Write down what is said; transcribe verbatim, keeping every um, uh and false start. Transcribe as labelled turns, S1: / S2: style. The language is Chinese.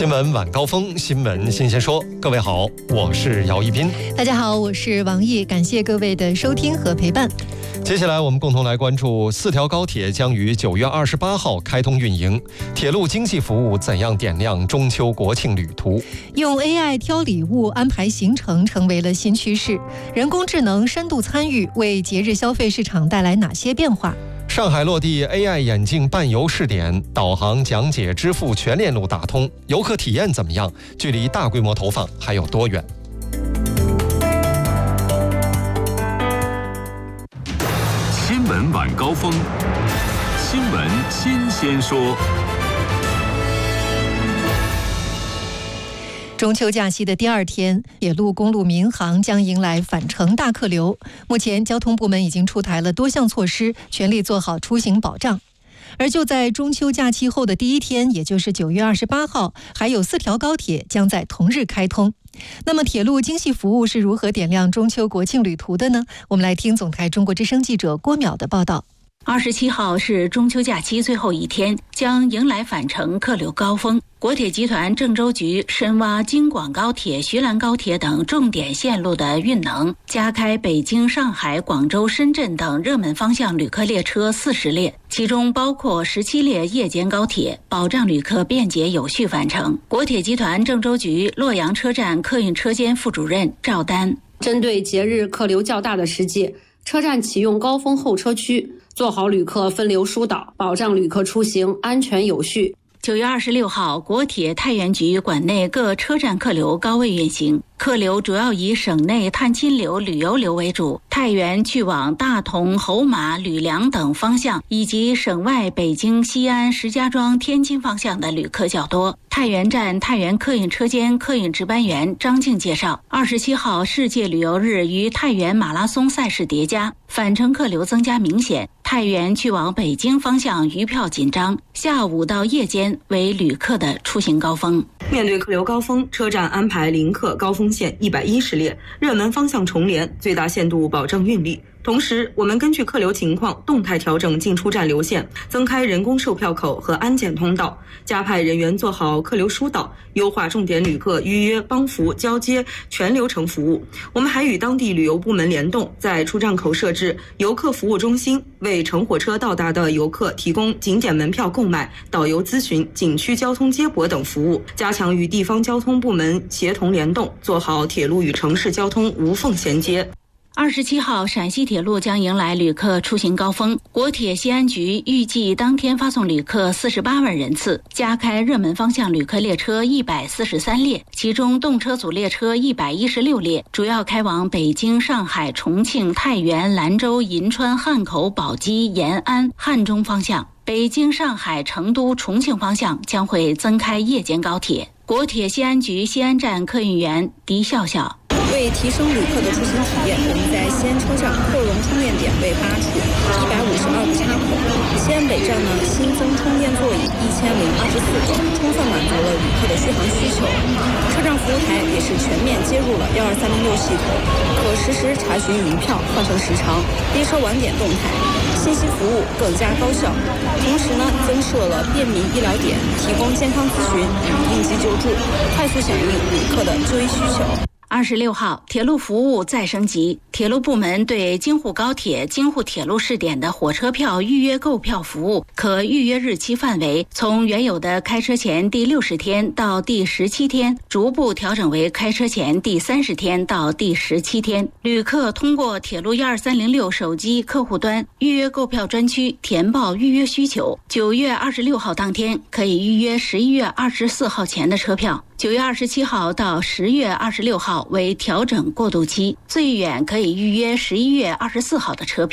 S1: 新闻晚高峰，新闻新鲜说。各位好，我是姚一斌。
S2: 大家好，我是王毅，感谢各位的收听和陪伴。
S1: 接下来我们共同来关注四条高铁将于九月二十八号开通运营，铁路经济服务怎样点亮中秋国庆旅途？
S2: 用 A I 挑礼物安排行程成为了新趋势，人工智能深度参与为节日消费市场带来哪些变化？
S1: 上海落地 A I 眼镜伴游试点，导航讲解支付全链路打通，游客体验怎么样？距离大规模投放还有多远？
S3: 新闻晚高峰，新闻新鲜说。
S2: 中秋假期的第二天，铁路、公路、民航将迎来返程大客流。目前，交通部门已经出台了多项措施，全力做好出行保障。而就在中秋假期后的第一天，也就是九月二十八号，还有四条高铁将在同日开通。那么，铁路经济服务是如何点亮中秋国庆旅途的呢？我们来听总台中国之声记者郭淼的报道。
S4: 二十七号是中秋假期最后一天，将迎来返程客流高峰。国铁集团郑州局深挖京广高铁、徐兰高铁等重点线路的运能，加开北京、上海、广州、深圳等热门方向旅客列车四十列，其中包括十七列夜间高铁，保障旅客便捷有序返程。国铁集团郑州局洛阳车站客运车间副主任赵丹：
S5: 针对节日客流较大的时节，车站启用高峰候车区，做好旅客分流疏导，保障旅客出行安全有序。
S4: 九月二十六号，国铁太原局管内各车站客流高位运行，客流主要以省内探亲流、旅游流为主，太原去往大同、侯马、吕梁等方向，以及省外北京、西安、石家庄、天津方向的旅客较多。太原站太原客运车间客运值班员张静介绍，二十七号世界旅游日与太原马拉松赛事叠加，返程客流增加明显。太原去往北京方向余票紧张，下午到夜间为旅客的出行高峰。
S6: 面对客流高峰，车站安排临客高峰线一百一十列，热门方向重联，最大限度保证运力。同时，我们根据客流情况动态调整进出站流线，增开人工售票口和安检通道，加派人员做好客流疏导，优化重点旅客预约、帮扶、交接全流程服务。我们还与当地旅游部门联动，在出站口设置游客服务中心，为乘火车到达的游客提供景点门票购买、导游咨询、景区交通接驳等服务，加强与地方交通部门协同联动，做好铁路与城市交通无缝衔接。
S4: 二十七号，陕西铁路将迎来旅客出行高峰。国铁西安局预计当天发送旅客四十八万人次，加开热门方向旅客列车一百四十三列，其中动车组列车一百一十六列，主要开往北京、上海、重庆、太原、兰州、银川、汉口、宝鸡、延安、汉中方向。北京、上海、成都、重庆方向将会增开夜间高铁。国铁西安局西安站客运员狄笑笑：
S7: 为提升旅客的出行体验，我们在西安车站扩容充电点为八处，一百五十二个插口。西安北站呢新增充电座椅一千零二十四个，充分满足了旅客的续航需求。车站服务台也是全面接入了幺二三零六系统，可实时查询云票、换乘时长、列车晚点动态，信息服务更加高效。同时呢，增设了便民医疗点，提供健康咨询与应急救助，快速响应旅客的就医需求。
S4: 二十六号，铁路服务再升级。铁路部门对京沪高铁、京沪铁路试点的火车票预约购票服务，可预约日期范围从原有的开车前第六十天到第十七天，逐步调整为开车前第三十天到第十七天。旅客通过铁路一二三零六手机客户端预约购票专区填报预约需求。九月二十六号当天可以预约十一月二十四号前的车票。九月二十七号到十月二十六号为调整过渡期，最远可以预约十一月二十四号的车票。